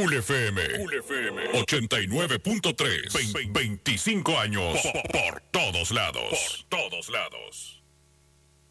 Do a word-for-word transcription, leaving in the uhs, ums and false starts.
Cool F M. Cool F M. ochenta y nueve punto tres. veinticinco años. Por, por todos lados. Por todos lados.